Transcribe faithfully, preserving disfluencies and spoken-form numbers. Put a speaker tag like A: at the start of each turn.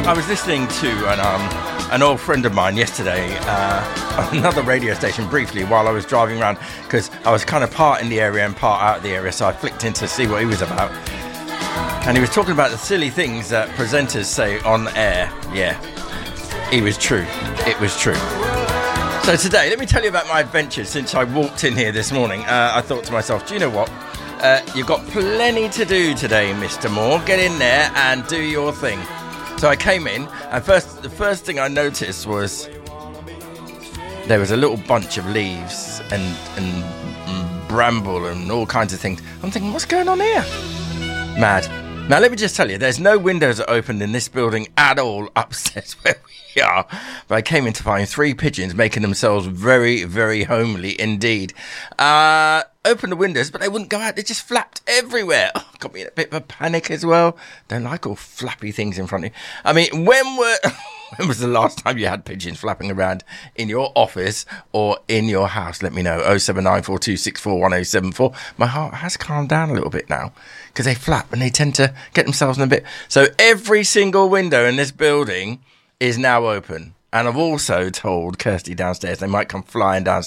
A: I was listening to an um, an old friend of mine yesterday uh, on another radio station briefly while I was driving around, because I was kind of part in the area and part out of the area, so I flicked in to see what he was about. And he was talking about the silly things that presenters say on air. Yeah, he was true. It was true. So today, let me tell you about my adventures since I walked in here this morning. Uh, I thought to myself, do you know what? Uh, you've got plenty to do today, Mister Moore. Get in there and do your thing. So I came in, and first, the first thing I noticed was there was a little bunch of leaves and, and, and bramble and all kinds of things. I'm thinking, what's going on here? Mad. Now, let me just tell you, there's no windows that opened in this building at all upstairs where we are. But I came in to find three pigeons making themselves very, very homely indeed. Uh, opened the windows, but they wouldn't go out. They just flapped everywhere. Oh, got me in a bit of a panic as well. Don't like all flappy things in front of you. I mean, when were... When was the last time you had pigeons flapping around in your office or in your house? Let me know. oh seven nine four two six four one oh seven four. My heart has calmed down a little bit now because they flap and they tend to get themselves in a bit. So every single window in this building is now open. And I've also told Kirsty downstairs they might come flying downstairs